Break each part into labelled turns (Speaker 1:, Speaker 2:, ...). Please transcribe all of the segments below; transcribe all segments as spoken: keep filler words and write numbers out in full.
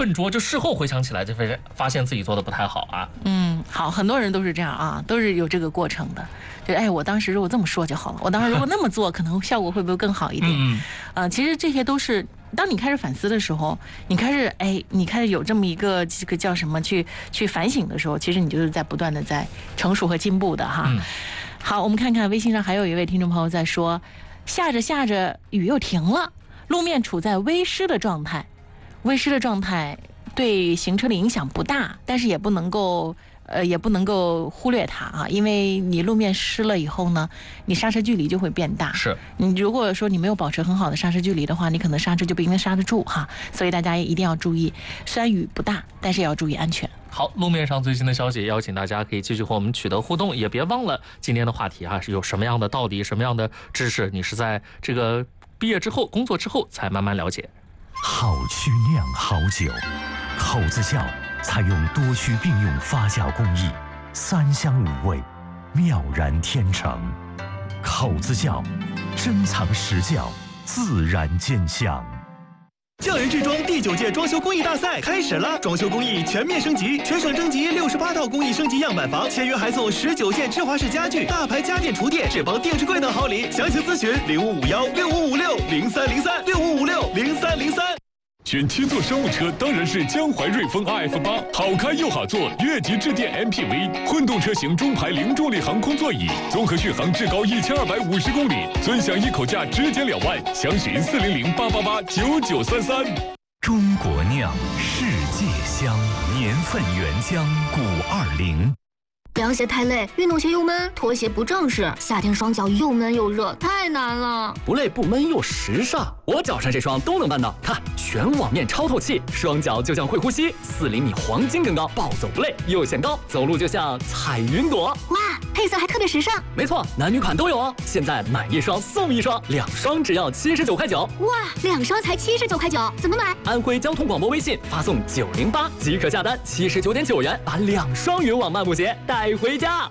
Speaker 1: 笨拙，就事后回想起来就发现发现自己做的不太好啊。
Speaker 2: 嗯，好，很多人都是这样啊，都是有这个过程的。就哎，我当时如果这么说就好了，我当时如果那么做，可能效果会不会更好一点？
Speaker 1: 嗯，
Speaker 2: 呃，其实这些都是当你开始反思的时候，你开始哎，你开始有这么一个这个叫什么去去反省的时候，其实你就是在不断的在成熟和进步的哈。
Speaker 1: 嗯、
Speaker 2: 好，我们看看微信上还有一位听众朋友在说，下着下着雨又停了，路面处在微湿的状态，微湿的状态对行车的影响不大，但是也不能够。呃，也不能够忽略它啊，因为你路面湿了以后呢，你刹车距离就会变大。
Speaker 1: 是，
Speaker 2: 你如果说你没有保持很好的刹车距离的话，你可能刹车就不一定刹得住哈。所以大家一定要注意，虽然雨不大，但是也要注意安全。
Speaker 1: 好，路面上最新的消息，邀请大家可以继续和我们取得互动，也别忘了今天的话题啊，是有什么样的道理，什么样的知识，你是在这个毕业之后、工作之后才慢慢了解。
Speaker 3: 好曲酿好酒，口子窖采用多区并用发酵工艺，三香五味，妙然天成。口子窖，珍藏实窖，自然见香。
Speaker 4: 匠人制装第九届装修工艺大赛开始了，装修工艺全面升级，全省征集六十八套工艺升级样板房，签约还送十九件芝华士家具、大牌家电厨电、智邦电视柜等好礼。详情咨询零五五幺六五五六零三零三六五五六零三零三。
Speaker 5: 选七座商务车当然是江淮瑞风 R F 八，好开又好坐，越级致电 M P V， 混动车型中排零重力航空座椅，综合续航至高一千二百五十公里，尊享一口价直减两万，详询四零零八八八九九三三。
Speaker 3: 中国酿，世界香，年份原浆五二零。
Speaker 6: 凉鞋太累，运动鞋又闷，拖鞋不正式，夏天双脚又闷又热，太难了。
Speaker 7: 不累不闷又时尚，我脚上这双都能办到。看，全网面超透气，双脚就像会呼吸，四厘米黄金更高，暴走不累，又显高，走路就像踩云朵。
Speaker 6: 哇，配色还特别时尚。
Speaker 7: 没错，男女款都有哦。现在买一双送一双，两双只要七十九块九。
Speaker 6: 哇，两双才七十九块九，怎么买？
Speaker 7: 安徽交通广播微信发送九零八即可下单，七十九点九元把两双云网漫步鞋带回家。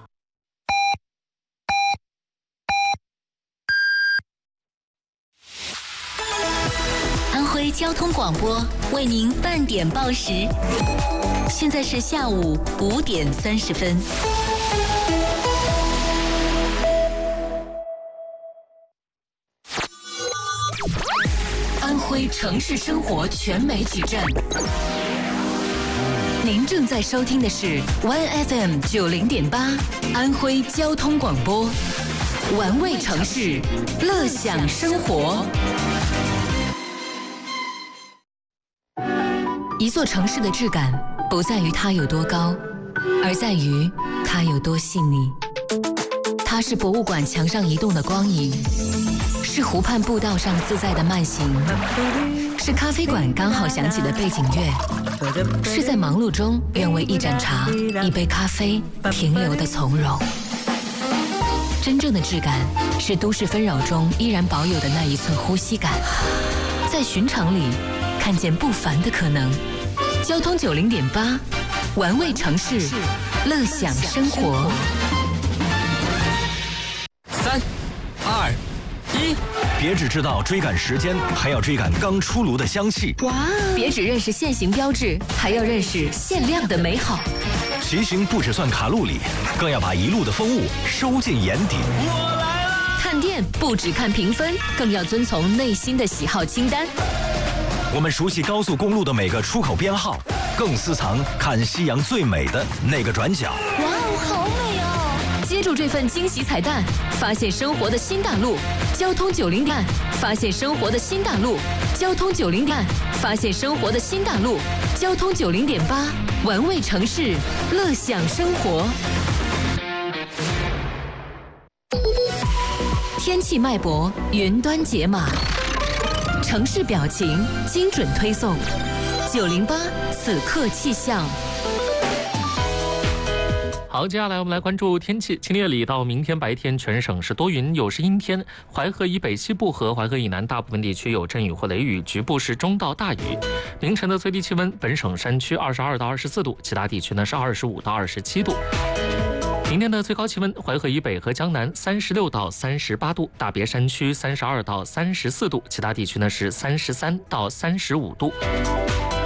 Speaker 8: 安徽交通广播为您半点报时，现在是下午五点三十分。安徽城市生活全媒体站。您正在收听的是 Y F M 九零点八，安徽交通广播，玩味城市，乐享生活。一座城市的质感，不在于它有多高，而在于它有多细腻。它是博物馆墙上移动的光影，是湖畔步道上自在的慢行，是咖啡馆刚好响起的背景乐，是在忙碌中愿为一盏茶、一杯咖啡停留的从容。真正的质感是都市纷扰中依然保有的那一寸呼吸感，在寻常里看见不凡的可能。交通九零点八，玩味城市，乐享生活。
Speaker 1: 三、二、一，
Speaker 3: 别只知道追赶时间，还要追赶刚出炉的香气。
Speaker 8: 哇！别只认识限行标志，还要认识限量的美好。
Speaker 3: 骑行不只算卡路里，更要把一路的风物收进眼底。
Speaker 8: 我来了！看店不只看评分，更要遵从内心的喜好清单。
Speaker 3: 我们熟悉高速公路的每个出口编号，更私藏看夕阳最美的那个转角。
Speaker 8: 哇哦，好美哦！接住这份惊喜彩蛋，发现生活的新大陆。交通九零点，发现生活的新大陆。交通九零点，发现生活的新大陆。交通九零点八，玩味城市，乐享生活。天气脉搏，云端解码。城市表情，精准推送。九零八此刻气象。
Speaker 1: 好，接下来我们来关注天气。今夜里到明天白天，全省是多云有时阴天，淮河以北西部和淮河以南大部分地区有阵雨或雷雨，局部是中到大雨。凌晨的最低气温，本省山区二十二到二十四度，其他地区呢是二十五到二十七度。明天的最高气温，淮河以北和江南三十六到三十八度，大别山区三十二到三十四度，其他地区呢是三十三到三十五度。